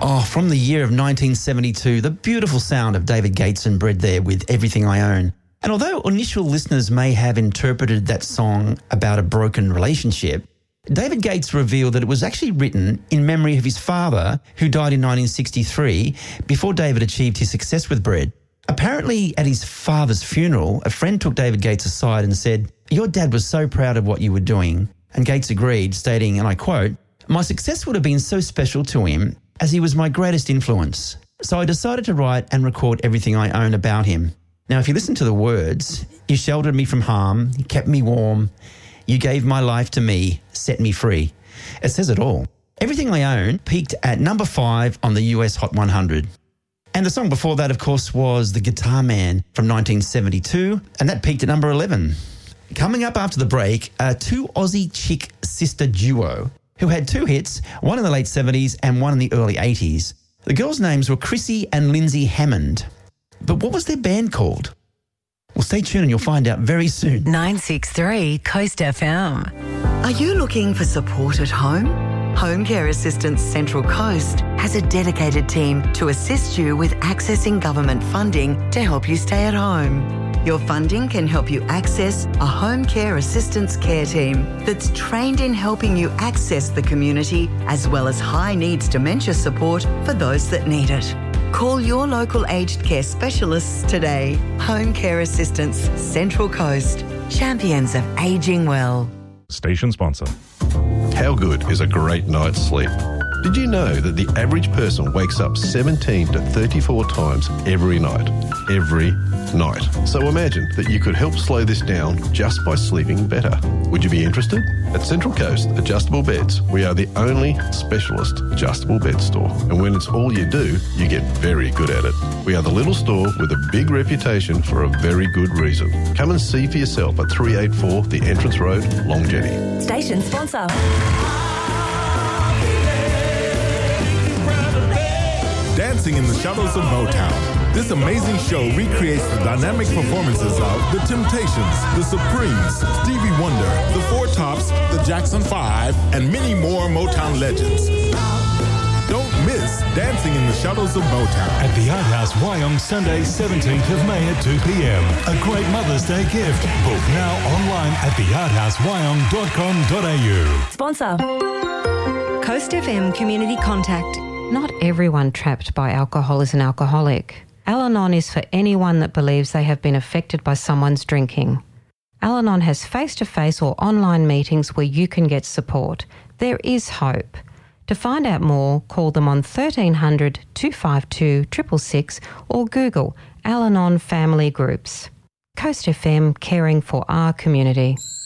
Oh, from the year of 1972, the beautiful sound of David Gates and Bread there with Everything I Own. And although initial listeners may have interpreted that song about a broken relationship, David Gates revealed that it was actually written in memory of his father, who died in 1963, before David achieved his success with Bread. Apparently, at his father's funeral, a friend took David Gates aside and said, "Your dad was so proud of what you were doing." And Gates agreed, stating, and I quote, "My success would have been so special to him as he was my greatest influence. So I decided to write and record Everything I Own about him." Now, if you listen to the words, "You sheltered me from harm, you kept me warm, you gave my life to me, set me free." It says it all. Everything I Own peaked at number 5 on the US Hot 100. And the song before that, of course, was The Guitar Man from 1972, and that peaked at number 11. Coming up after the break, a two Aussie chick sister duo who had 2 hits, one in the late 70s and one in the early 80s. The girls' names were Chrissy and Lindsay Hammond. But what was their band called? Well, stay tuned and you'll find out very soon. 963 Coast FM. Are you looking for support at home? Home Care Assistance Central Coast has a dedicated team to assist you with accessing government funding to help you stay at home. Your funding can help you access a home care assistance care team that's trained in helping you access the community as well as high needs dementia support for those that need it. Call your local aged care specialists today. Home Care Assistance Central Coast. Champions of ageing well. Station sponsor. How good is a great night's sleep? Did you know that the average person wakes up 17 to 34 times every night? Every night. So imagine that you could help slow this down just by sleeping better. Would you be interested? At Central Coast Adjustable Beds, we are the only specialist adjustable bed store. And when it's all you do, you get very good at it. We are the little store with a big reputation for a very good reason. Come and see for yourself at 384 The Entrance Road, Long Jenny. Station sponsor. Dancing in the Shadows of Motown. This amazing show recreates the dynamic performances of The Temptations, The Supremes, Stevie Wonder, The Four Tops, The Jackson 5, and many more Motown legends. Don't miss Dancing in the Shadows of Motown. At the Art House Wyong, Sunday, 17th of May at 2 p.m. A great Mother's Day gift. Book now online at thearthousewyong.com.au. Sponsor. Coast FM Community Contact. Not everyone trapped by alcohol is an alcoholic. Al-Anon is for anyone that believes they have been affected by someone's drinking. Al-Anon has face-to-face or online meetings where you can get support. There is hope. To find out more, call them on 1300 252 666 or Google Al-Anon Family Groups. Coast FM, caring for our community.